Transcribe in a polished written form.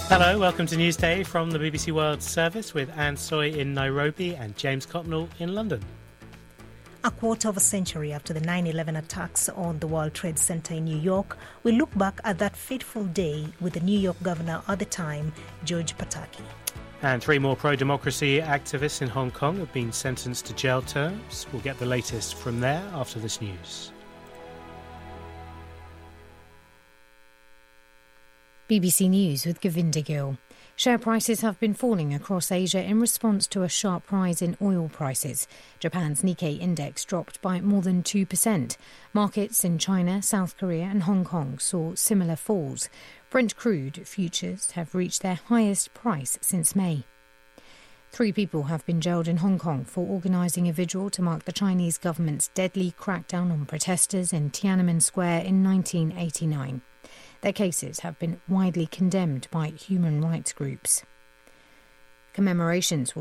Hello, welcome to Newsday from the BBC World Service with Anne Soy in Nairobi and James Cotnell in London. A quarter of a century after the 9/11 attacks on the World Trade Center in New York, we look back at that fateful day with the New York governor at the time, George Pataki. And 3 more pro-democracy activists in Hong Kong have been sentenced to jail terms. We'll get the latest from there after this news. BBC News with Govinda Gill. Share prices have been falling across Asia in response to a sharp rise in oil prices. Japan's Nikkei index dropped by more than 2%. Markets in China, South Korea and Hong Kong saw similar falls. Brent crude futures have reached their highest price since May. 3 people have been jailed in Hong Kong for organising a vigil to mark the Chinese government's deadly crackdown on protesters in Tiananmen Square in 1989. Their cases have been widely condemned by human rights groups. Commemorations will